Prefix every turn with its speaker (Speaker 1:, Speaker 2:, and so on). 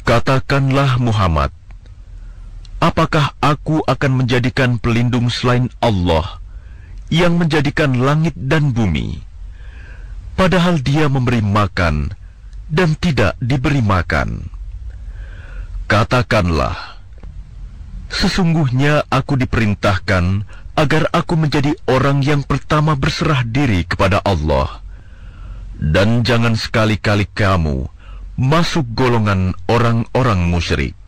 Speaker 1: Katakanlah Muhammad, apakah aku akan menjadikan pelindung selain Allah yang menjadikan langit dan bumi, padahal Dia memberi makan dan tidak diberi makan? Katakanlah, sesungguhnya aku diperintahkan agar aku menjadi orang yang pertama berserah diri kepada Allah, dan jangan sekali-kali kamu masuk golongan orang-orang musyrik.